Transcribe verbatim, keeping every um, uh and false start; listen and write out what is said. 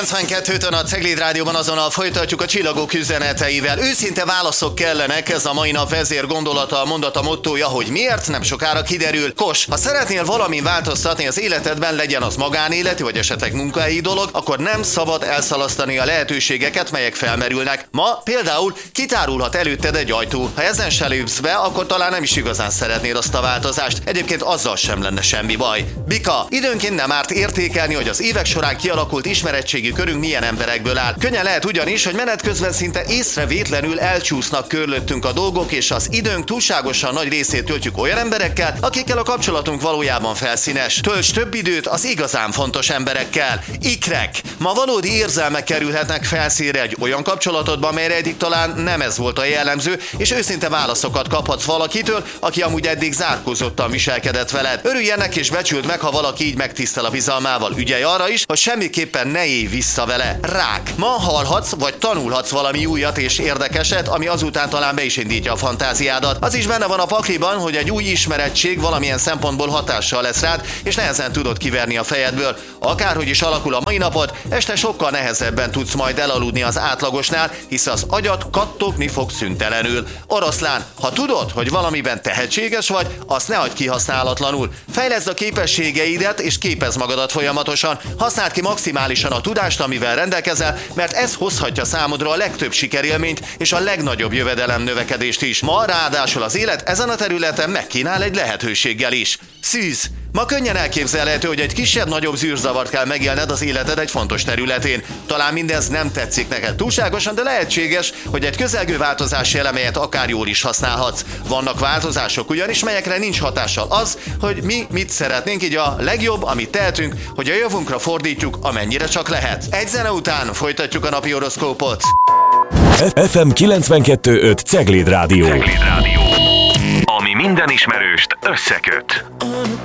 kilencvenkettőtön a Cegléd Rádióban azonnal folytatjuk a csillagok üzeneteivel. Őszinte válaszok kellenek, ez a mai nap vezér gondolata, a mondata, mottója, hogy miért, nem sokára kiderül. Kos, ha szeretnél valamin változtatni az életedben, legyen az magánéleti vagy esetleg munkahelyi dolog, akkor nem szabad elszalasztani a lehetőségeket, melyek felmerülnek. Ma például kitárulhat előtted egy ajtó. Ha ezen se lépsz be, akkor talán nem is igazán szeretnéd azt a változást. Egyébként azzal sem lenne semmi baj. Bika, időnként nem árt értékelni, hogy az évek során kialakult ismeretségi körünk milyen emberekből áll. Könnyen lehet ugyanis, hogy menet közben szinte észrevétlenül elcsúsznak körülöttünk a dolgok, és az időnk túlságosan nagy részét töltjük olyan emberekkel, akikkel a kapcsolatunk valójában felszínes. Tölts több időt az igazán fontos emberekkel. Ikrek. Ma valódi érzelmek kerülhetnek felszínre egy olyan kapcsolatodban, melyre eddig talán nem ez volt a jellemző, és őszinte válaszokat kaphatsz valakitől, aki amúgy eddig zárkózottan viselkedett veled. Örülj ennek és becsüld meg, ha valaki így megtisztel a bizalmával. Ügyelj arra is, hogy semmiképpen ne élj vissza vele. Rák. Ma hallhatsz, vagy tanulhatsz valami újat és érdekeset, ami azután talán be is indítja a fantáziádat. Az is benne van a pakliban, hogy egy új ismerettség valamilyen szempontból hatással lesz rád, és nehezen tudod kiverni a fejedből. Akárhogy is alakul a mai napod, este sokkal nehezebben tudsz majd elaludni az átlagosnál, hisz az agyad kattogni fog szüntelenül. Oroszlán, ha tudod, hogy valamiben tehetséges vagy, azt ne hagyd kihasználatlanul. Fejleszd a képességeidet és képezd magadat folyamatosan. Használd ki maximálisan a tudást, amivel rendelkezel, mert ez hozhatja számodra a legtöbb sikerélményt és a legnagyobb jövedelem növekedést is. Ma ráadásul az élet ezen a területen megkínál egy lehetőséggel is. Szűz! Ma könnyen elképzelhető, hogy egy kisebb-nagyobb zűrzavart kell megélned az életed egy fontos területén. Talán mindez nem tetszik neked túlságosan, de lehetséges, hogy egy közelgő változási elemelyet akár jól is használhatsz. Vannak változások ugyanis, melyekre nincs hatással az, hogy mi mit szeretnénk, így a legjobb, amit tehetünk, hogy a javunkra fordítjuk, amennyire csak lehet. Egy zene után folytatjuk a napi horoszkópot. ef em kilencvenkettő öt Cegléd Rádió. Cegléd Rádió. Ami minden ismerőst összeköt.